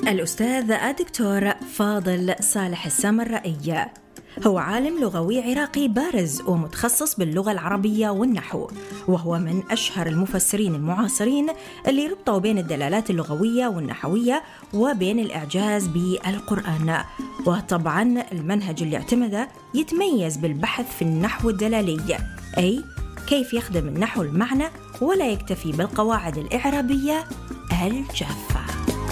الأستاذ الدكتور فاضل صالح السامرائي هو عالم لغوي عراقي بارز ومتخصص باللغة العربية والنحو، وهو من أشهر المفسرين المعاصرين اللي ربطوا بين الدلالات اللغوية والنحوية وبين الإعجاز بالقرآن. وطبعا المنهج اللي اعتمده يتميز بالبحث في النحو الدلالي، أي كيف يخدم النحو المعنى ولا يكتفي بالقواعد الإعرابية الجافة.